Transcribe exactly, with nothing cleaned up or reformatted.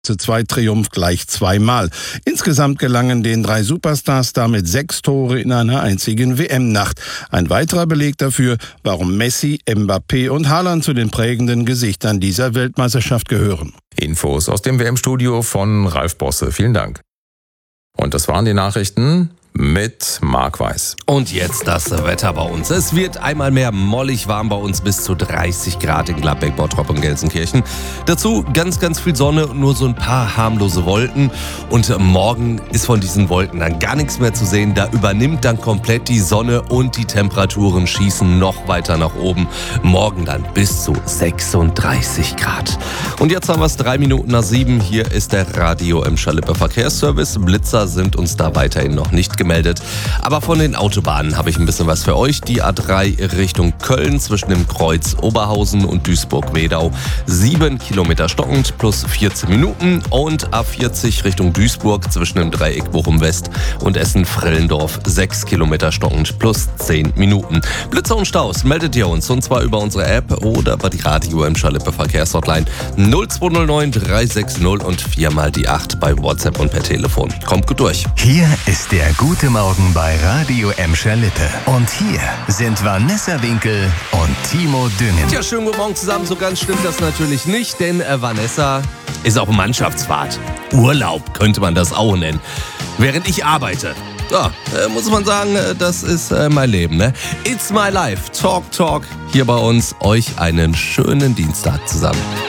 Zu zwei Triumph gleich zweimal. Insgesamt gelangen den drei Superstars damit sechs Tore in einer einzigen W M-Nacht. Ein weiterer Beleg dafür, warum Messi, Mbappé und Haaland zu den prägenden Gesichtern dieser Weltmeisterschaft gehören. Infos aus dem W M-Studio von Ralf Bosse. Vielen Dank. Und das waren die Nachrichten mit Marc Weiß. Und jetzt das Wetter bei uns. Es wird einmal mehr mollig warm bei uns, bis zu dreißig Grad in Gladbeck, Bottrop und Gelsenkirchen. Dazu ganz, ganz viel Sonne und nur so ein paar harmlose Wolken. Und morgen ist von diesen Wolken dann gar nichts mehr zu sehen. Da übernimmt dann komplett die Sonne und die Temperaturen schießen noch weiter nach oben. Morgen dann bis zu sechsunddreißig Grad. Und jetzt haben wir es drei Minuten nach sieben. Hier ist der Radio Emscher Lippe Verkehrsservice. Blitzer sind uns da weiterhin noch nicht gemeldet. Aber von den Autobahnen habe ich ein bisschen was für euch. Die A drei Richtung Köln zwischen dem Kreuz Oberhausen und Duisburg-Wedau. sieben Kilometer stockend plus vierzehn Minuten. Und A vierzig Richtung Duisburg zwischen dem Dreieck Bochum-West und Essen-Frellendorf. sechs Kilometer stockend plus zehn Minuten. Blitzer und Staus meldet ihr uns. Und zwar über unsere App oder bei die Radio Emscher Lippe Verkehrshotline null zwei null neun drei sechs null und viermal die acht bei WhatsApp und per Telefon. Kommt gut durch. Hier ist der Gute Morgen bei Radio Emscher Lippe. Und hier sind Vanessa Winkel und Timo Düngen. Ja, schönen guten Morgen zusammen. So ganz stimmt das natürlich nicht, denn äh, Vanessa ist auf Mannschaftsfahrt. Urlaub könnte man das auch nennen. Während ich arbeite. Ja, äh, muss man sagen, äh, das ist äh, mein Leben, ne? It's my life. Talk, talk. Hier bei uns. Euch einen schönen Dienstag zusammen.